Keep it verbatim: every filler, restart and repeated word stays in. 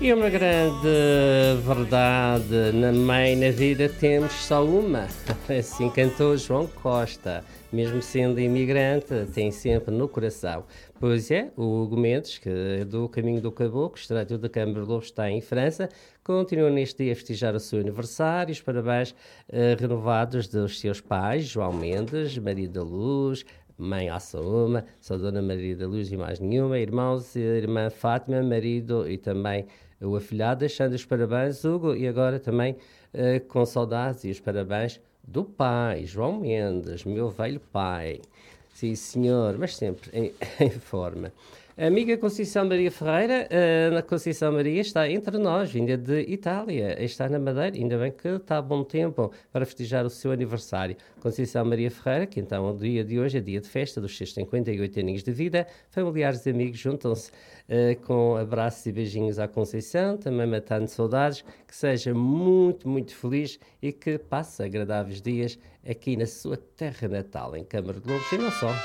E uma grande verdade, na mãe, na vida temos só uma. Assim cantou João Costa. Mesmo sendo imigrante, tem sempre no coração. Pois é, o Hugo Mendes, que é do Caminho do Caboclo, extrato da Câmara de Lobo, está em França, continua neste dia a festejar o seu aniversário. Os parabéns eh, renovados dos seus pais, João Mendes, Maria da Luz, mãe Assaúma, só Dona Maria da Luz e mais nenhuma, irmãos, irmã Fátima, marido e também o afilhado, deixando os parabéns, Hugo, e agora também eh, com saudades e os parabéns do pai, João Mendes, meu velho pai. Sim, senhor, mas sempre em, em forma. A amiga Conceição Maria Ferreira, uh, na Conceição Maria, está entre nós, vinda de Itália, está na Madeira, ainda bem que está a bom tempo para festejar o seu aniversário. Conceição Maria Ferreira, que então o dia de hoje é dia de festa dos seus cinquenta e oito aninhos de vida, familiares e amigos juntam-se uh, com abraços e beijinhos à Conceição, também matando saudades, que seja muito, muito feliz e que passe agradáveis dias aqui na sua terra natal, em Câmara de Lobos e não só.